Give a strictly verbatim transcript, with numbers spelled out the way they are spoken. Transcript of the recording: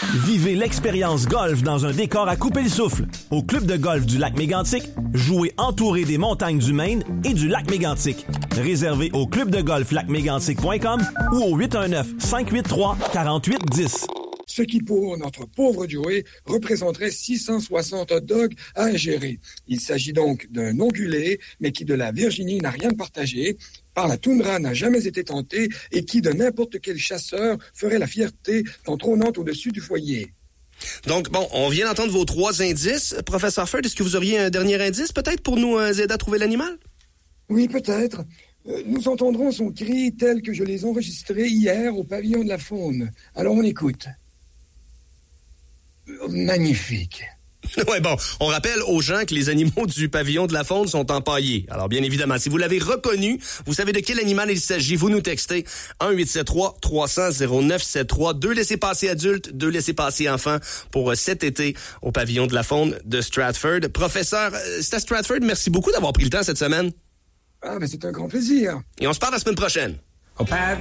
Vivez l'expérience golf dans un décor à couper le souffle. Au club de golf du lac Mégantic, jouez entouré des montagnes du Maine et du lac Mégantic. Réservé au club de golf lac mégantic point com ou au huit un neuf, cinq huit trois, quatre huit un zéro. Ce qui, pour notre pauvre Joey, représenterait six cent soixante hot dogs à ingérer. Il s'agit donc d'un ongulé, mais qui de la Virginie n'a rien partagé, par la toundra n'a jamais été tenté et qui de n'importe quel chasseur ferait la fierté en trônant au-dessus du foyer. Donc, bon, on vient d'entendre vos trois indices. Professeur Ferd, est-ce que vous auriez un dernier indice, peut-être, pour nous euh, aider à trouver l'animal? Oui, peut-être. Euh, nous entendrons son cri tel que je l'ai enregistré hier au pavillon de la faune. Alors, on écoute. Magnifique. Ouais, bon, on rappelle aux gens que les animaux du pavillon de la faune sont empaillés. Alors, bien évidemment, si vous l'avez reconnu, vous savez de quel animal il s'agit, vous nous textez un huit sept trois trois cents zéro neuf sept trois. Deux laissez-passer adultes, deux laissez-passer enfants pour cet été au pavillon de la faune de Stratford. Professeur, c'est à Stratford, merci beaucoup d'avoir pris le temps cette semaine. Ah, mais c'est un grand plaisir. Et on se parle la semaine prochaine.